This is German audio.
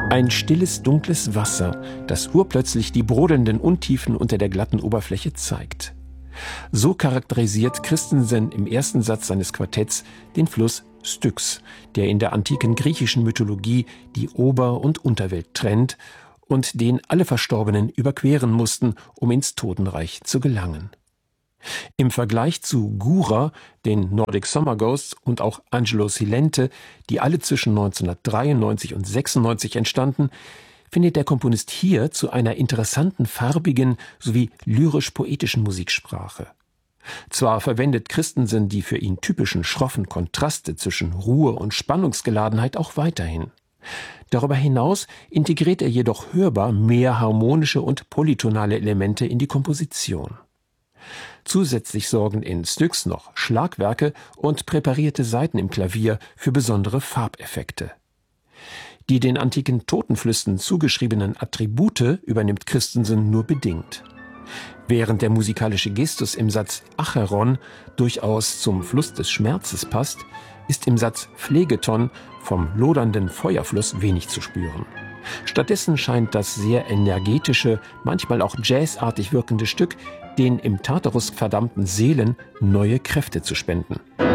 Ein stilles, dunkles Wasser, das urplötzlich die brodelnden Untiefen unter der glatten Oberfläche zeigt. So charakterisiert Christensen im ersten Satz seines Quartetts den Fluss Styx, der in der antiken griechischen Mythologie die Ober- und Unterwelt trennt und den alle Verstorbenen überqueren mussten, um ins Totenreich zu gelangen. Im Vergleich zu Gura, den Nordic Summer Ghosts und auch Angelo Silente, die alle zwischen 1993 und 96 entstanden, findet der Komponist hier zu einer interessanten, farbigen sowie lyrisch-poetischen Musiksprache. Zwar verwendet Christensen die für ihn typischen schroffen Kontraste zwischen Ruhe und Spannungsgeladenheit auch weiterhin. Darüber hinaus integriert er jedoch hörbar mehr harmonische und polytonale Elemente in die Komposition. Zusätzlich sorgen in Styx noch Schlagwerke und präparierte Saiten im Klavier für besondere Farbeffekte. Die den antiken Totenflüssen zugeschriebenen Attribute übernimmt Christensen nur bedingt. Während der musikalische Gestus im Satz Acheron durchaus zum Fluss des Schmerzes passt, ist im Satz Phlegeton vom lodernden Feuerfluss wenig zu spüren. Stattdessen scheint das sehr energetische, manchmal auch jazzartig wirkende Stück den im Tartarus verdammten Seelen neue Kräfte zu spenden.